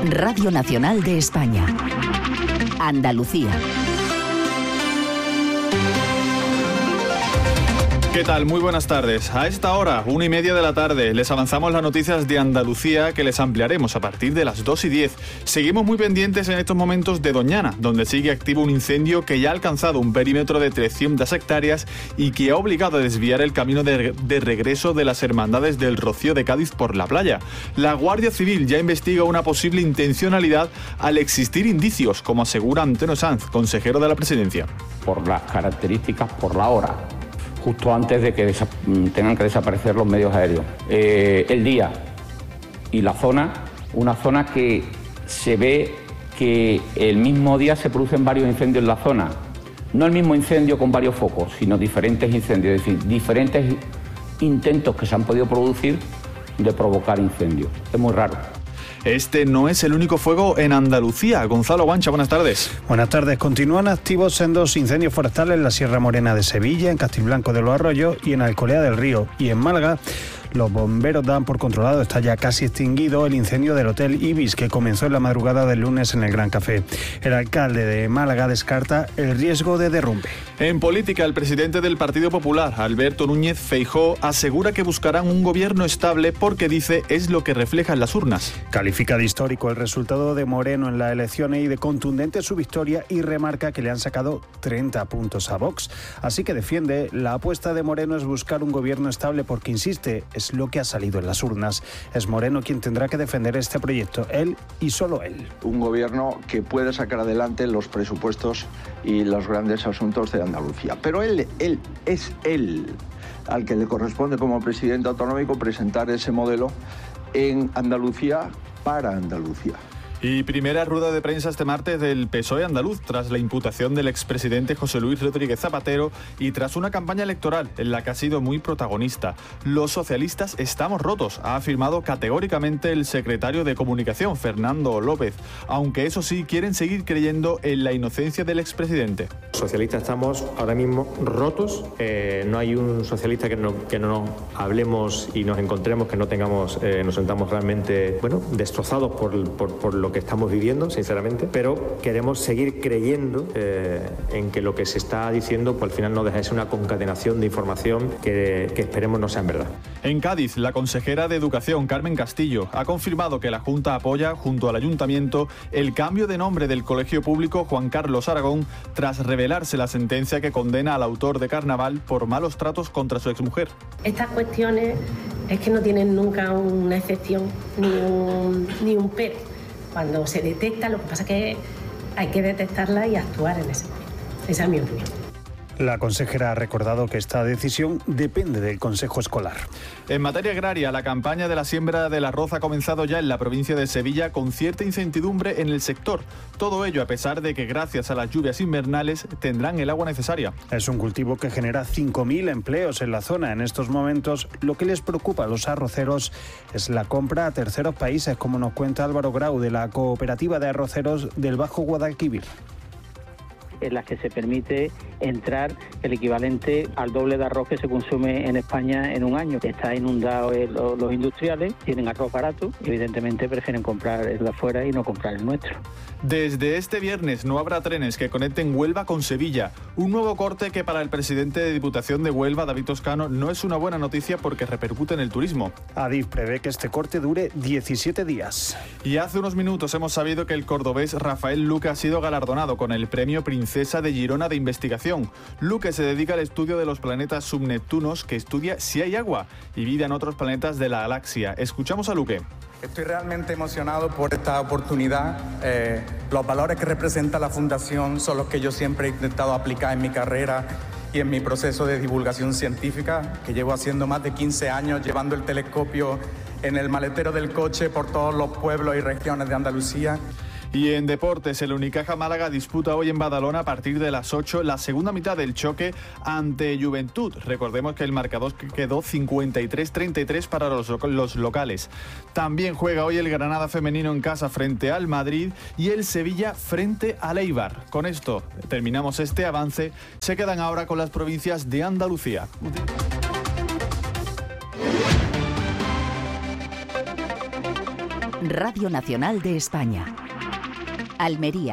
Radio Nacional de España. Andalucía. ¿Qué tal? Muy buenas tardes. A esta hora, 1:30 de la tarde, les avanzamos las noticias de Andalucía que les ampliaremos a partir de las 2:10. Seguimos muy pendientes en estos momentos de Doñana, donde sigue activo un incendio que ya ha alcanzado un perímetro de 300 hectáreas y que ha obligado a desviar el camino de regreso de las hermandades del Rocío de Cádiz por la playa. La Guardia Civil ya investiga una posible intencionalidad al existir indicios, como asegura Antonio Sanz, consejero de la Presidencia. Por las características, por la hora, justo antes de que tengan que desaparecer los medios aéreos. El día y la zona, una zona que se ve que el mismo día se producen varios incendios en la zona. No el mismo incendio con varios focos, sino diferentes incendios, es decir, diferentes intentos que se han podido producir de provocar incendios. Es muy raro. Este no es el único fuego en Andalucía. Gonzalo Guancha, buenas tardes. Buenas tardes. Continúan activos sendos incendios forestales en la Sierra Morena de Sevilla, en Castilblanco de los Arroyos y en Alcolea del Río. Y en Málaga, los bomberos dan por controlado, está ya casi extinguido, el incendio del Hotel Ibis, que comenzó en la madrugada del lunes en el Gran Café. El alcalde de Málaga descarta el riesgo de derrumbe. En política, el presidente del Partido Popular, Alberto Núñez Feijóo, asegura que buscarán un gobierno estable porque, dice, es lo que reflejan las urnas. Califica de histórico el resultado de Moreno en las elecciones y de contundente su victoria y remarca que le han sacado 30 puntos a Vox. Así que defiende, la apuesta de Moreno es buscar un gobierno estable porque, insiste, es lo que ha salido en las urnas. Es Moreno quien tendrá que defender este proyecto, él y solo él. Un gobierno que puede sacar adelante los presupuestos y los grandes asuntos de Andalucía. Pero él al que le corresponde como presidente autonómico presentar ese modelo en Andalucía para Andalucía. Y primera rueda de prensa este martes del PSOE andaluz tras la imputación del expresidente José Luis Rodríguez Zapatero y tras una campaña electoral en la que ha sido muy protagonista. Los socialistas estamos rotos, ha afirmado categóricamente el secretario de Comunicación, Fernando López, aunque eso sí quieren seguir creyendo en la inocencia del expresidente. Los socialistas estamos ahora mismo rotos, no hay un socialista que no nos hablemos y nos encontremos, que no tengamos, nos sentamos realmente destrozados por lo que estamos viviendo, sinceramente, pero queremos seguir creyendo en que lo que se está diciendo pues al final no deja de ser una concatenación de información que esperemos no sea en verdad. En Cádiz, la consejera de Educación, Carmen Castillo, ha confirmado que la Junta apoya, junto al Ayuntamiento, el cambio de nombre del colegio público Juan Carlos Aragón tras revelarse la sentencia que condena al autor de Carnaval por malos tratos contra su exmujer. Estas cuestiones es que no tienen nunca una excepción ni un pero. Cuando se detecta, lo que pasa es que hay que detectarla y actuar en ese momento. Esa es mi opinión. La consejera ha recordado que esta decisión depende del Consejo Escolar. En materia agraria, la campaña de la siembra del arroz ha comenzado ya en la provincia de Sevilla con cierta incertidumbre en el sector. Todo ello a pesar de que gracias a las lluvias invernales tendrán el agua necesaria. Es un cultivo que genera 5.000 empleos en la zona. En estos momentos, lo que les preocupa a los arroceros es la compra a terceros países, como nos cuenta Álvaro Grau de la Cooperativa de Arroceros del Bajo Guadalquivir. En las que se permite entrar el equivalente al doble de arroz que se consume en España en un año. Está inundado los industriales, tienen arroz barato y evidentemente prefieren comprar el de afuera y no comprar el nuestro. Desde este viernes no habrá trenes que conecten Huelva con Sevilla. Un nuevo corte que para el presidente de Diputación de Huelva, David Toscano, no es una buena noticia porque repercute en el turismo. Adif prevé que este corte dure 17 días. Y hace unos minutos hemos sabido que el cordobés Rafael Luque ha sido galardonado con el premio Princesa de Girona de Investigación. Luque se dedica al estudio de los planetas subneptunos, que estudia si hay agua y vida en otros planetas de la galaxia. Escuchamos a Luque. Estoy realmente emocionado por esta oportunidad. Los valores que representa la Fundación son los que yo siempre he intentado aplicar en mi carrera y en mi proceso de divulgación científica, que llevo haciendo más de 15 años, llevando el telescopio en el maletero del coche por todos los pueblos y regiones de Andalucía. Y en deportes, el Unicaja Málaga disputa hoy en Badalona a partir de las 8 la segunda mitad del choque ante Juventud. Recordemos que el marcador quedó 53-33 para los locales. También juega hoy el Granada femenino en casa frente al Madrid y el Sevilla frente al Eibar. Con esto terminamos este avance. Se quedan ahora con las provincias de Andalucía. Radio Nacional de España. Almería.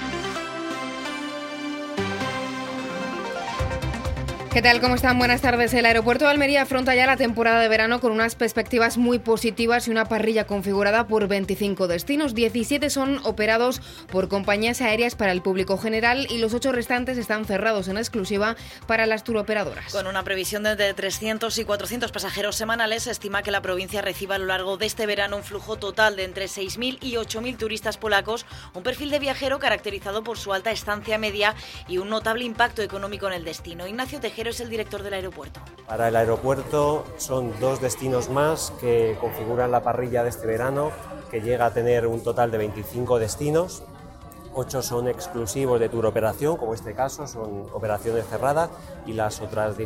¿Qué tal? ¿Cómo están? Buenas tardes. El aeropuerto de Almería afronta ya la temporada de verano con unas perspectivas muy positivas y una parrilla configurada por 25 destinos. 17 son operados por compañías aéreas para el público general y los 8 restantes están cerrados en exclusiva para las turoperadoras. Con una previsión de entre 300 y 400 pasajeros semanales, se estima que la provincia reciba a lo largo de este verano un flujo total de entre 6.000 y 8.000 turistas polacos, un perfil de viajero caracterizado por su alta estancia media y un notable impacto económico en el destino. Ignacio Tejero es el director del aeropuerto. Para el aeropuerto son 2 destinos más que configuran la parrilla de este verano, que llega a tener un total de 25 destinos. 8 son exclusivos de turoperación, como este caso, son operaciones cerradas, y los otros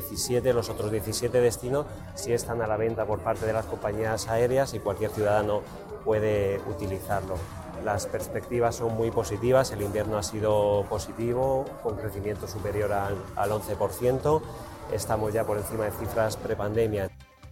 17 destinos sí están a la venta por parte de las compañías aéreas y cualquier ciudadano puede utilizarlo. Las perspectivas son muy positivas, el invierno ha sido positivo, con crecimiento superior al 11%, estamos ya por encima de cifras prepandemia.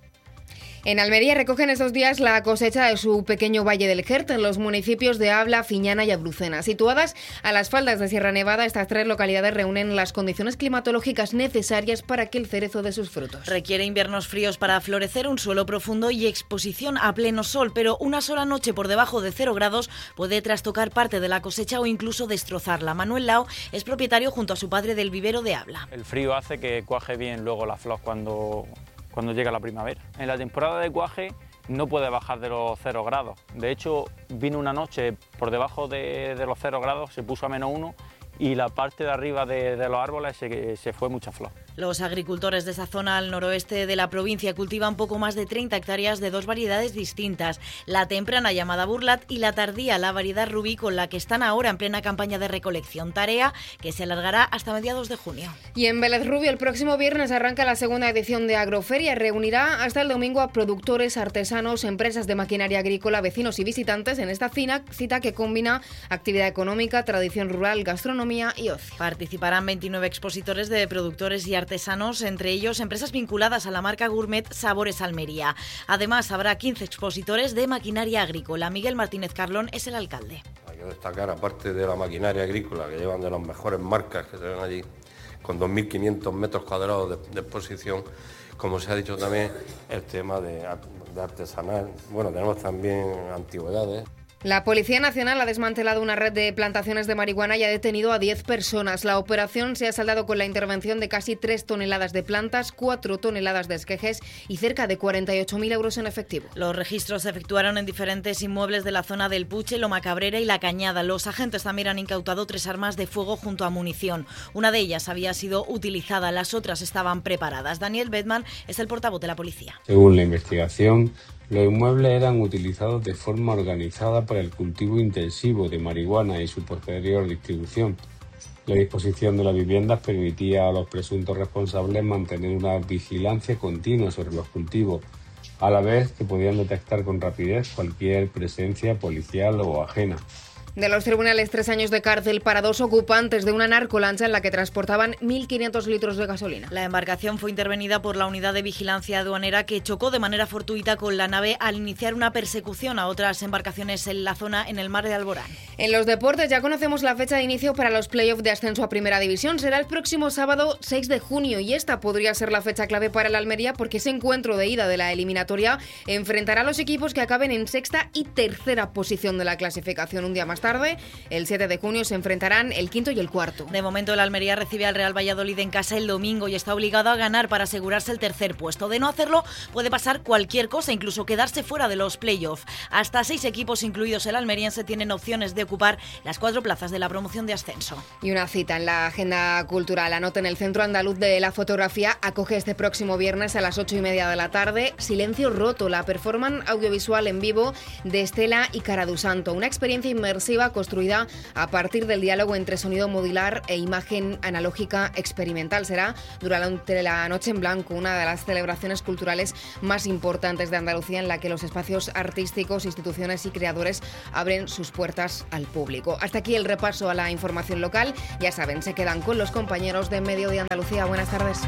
En Almería recogen estos días la cosecha de su pequeño Valle del Jert en los municipios de Abla, Fiñana y Abrucena. Situadas a las faldas de Sierra Nevada, estas 3 localidades reúnen las condiciones climatológicas necesarias para que el cerezo dé sus frutos. Requiere inviernos fríos para florecer, un suelo profundo y exposición a pleno sol, pero una sola noche por debajo de 0 grados puede trastocar parte de la cosecha o incluso destrozarla. Manuel Lao es propietario junto a su padre del vivero de Abla. El frío hace que cuaje bien luego la flor cuando llega la primavera. En la temporada de cuaje no puede bajar de los 0 grados. De hecho, vino una noche por debajo de los 0 grados, se puso a -1 y la parte de arriba de los árboles se fue mucha flor. Los agricultores de esa zona al noroeste de la provincia cultivan poco más de 30 hectáreas de 2 variedades distintas, la temprana llamada Burlat y la tardía, la variedad Rubí, con la que están ahora en plena campaña de recolección, tarea que se alargará hasta mediados de junio. Y en Vélez Rubio el próximo viernes arranca la segunda edición de Agroferia. Reunirá hasta el domingo a productores, artesanos, empresas de maquinaria agrícola, vecinos y visitantes en esta cita que combina actividad económica, tradición rural, gastronomía y ocio. Participarán 29 expositores de productores y artesanos, entre ellos empresas vinculadas a la marca gourmet Sabores Almería. Además, habrá 15 expositores de maquinaria agrícola. Miguel Martínez Carlón es el alcalde. Hay que destacar, aparte de la maquinaria agrícola, que llevan de las mejores marcas que se ven allí, con 2.500 metros cuadrados de exposición, como se ha dicho también, el tema de artesanal. Bueno, tenemos también antigüedades. La Policía Nacional ha desmantelado una red de plantaciones de marihuana y ha detenido a 10 personas. La operación se ha saldado con la intervención de casi 3 toneladas de plantas, 4 toneladas de esquejes y cerca de 48.000 euros en efectivo. Los registros se efectuaron en diferentes inmuebles de la zona del Puche, Loma Cabrera y La Cañada. Los agentes también han incautado 3 armas de fuego junto a munición. Una de ellas había sido utilizada, las otras estaban preparadas. Daniel Bedman es el portavoz de la policía. Según la investigación, los inmuebles eran utilizados de forma organizada para el cultivo intensivo de marihuana y su posterior distribución. La disposición de las viviendas permitía a los presuntos responsables mantener una vigilancia continua sobre los cultivos, a la vez que podían detectar con rapidez cualquier presencia policial o ajena. De los tribunales, 3 años de cárcel para 2 ocupantes de una narcolancha en la que transportaban 1.500 litros de gasolina. La embarcación fue intervenida por la unidad de vigilancia aduanera que chocó de manera fortuita con la nave al iniciar una persecución a otras embarcaciones en la zona en el mar de Alborán. En los deportes ya conocemos la fecha de inicio para los playoffs de ascenso a Primera División. Será el próximo sábado 6 de junio y esta podría ser la fecha clave para el Almería porque ese encuentro de ida de la eliminatoria enfrentará a los equipos que acaben en 6ª y 3ª posición de la clasificación. Un día más tarde, el 7 de junio, se enfrentarán el 5º y el 4º. De momento el Almería recibe al Real Valladolid en casa el domingo y está obligado a ganar para asegurarse el 3er puesto. De no hacerlo puede pasar cualquier cosa, incluso quedarse fuera de los playoffs. Hasta 6 equipos, incluidos el almeriense, tienen opciones de ocupar las 4 plazas de la promoción de ascenso. Y una cita en la agenda cultural. Anoten, el Centro Andaluz de la Fotografía acoge este próximo viernes a las 8:30 de la tarde Silencio Roto, la performance audiovisual en vivo de Estela y Caradusanto, una experiencia inmersiva construida a partir del diálogo entre sonido modular e imagen analógica experimental. Será durante la Noche en Blanco, una de las celebraciones culturales más importantes de Andalucía, en la que los espacios artísticos, instituciones y creadores abren sus puertas al público. Hasta aquí el repaso a la información local. Ya saben, se quedan con los compañeros de Mediodía Andalucía. Buenas tardes.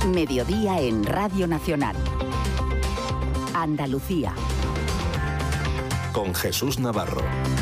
Mediodía en Radio Nacional. Andalucía. Con Jesús Navarro.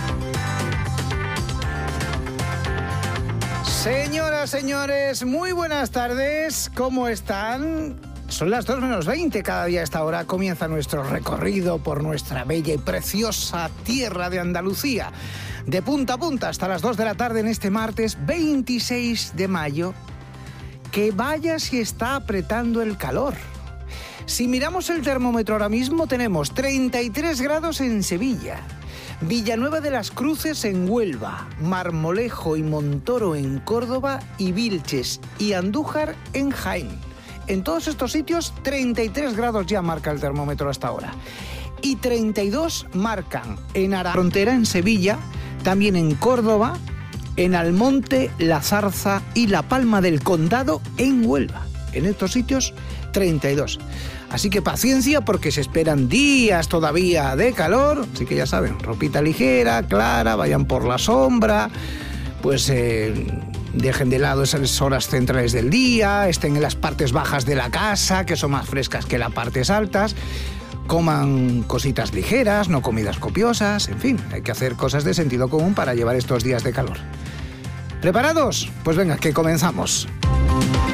Señoras, señores, muy buenas tardes. ¿Cómo están? Son las 2:20. Cada día a esta hora comienza nuestro recorrido por nuestra bella y preciosa tierra de Andalucía. De punta a punta hasta las 2 de la tarde en este martes 26 de mayo. Que vaya si está apretando el calor. Si miramos el termómetro ahora mismo tenemos 33 grados en Sevilla, Villanueva de las Cruces en Huelva, Marmolejo y Montoro en Córdoba y Vilches y Andújar en Jaén. En todos estos sitios 33 grados ya marca el termómetro hasta ahora. Y 32 marcan en Frontera en Sevilla, también en Córdoba, en Almonte, La Zarza y La Palma del Condado en Huelva. En estos sitios 32. Así que paciencia porque se esperan días todavía de calor. Así que ya saben, ropita ligera, clara, vayan por la sombra, pues dejen de lado esas horas centrales del día, estén en las partes bajas de la casa, que son más frescas que las partes altas. Coman cositas ligeras, no comidas copiosas, en fin, hay que hacer cosas de sentido común para llevar estos días de calor. ¿Preparados? Pues venga, que comenzamos.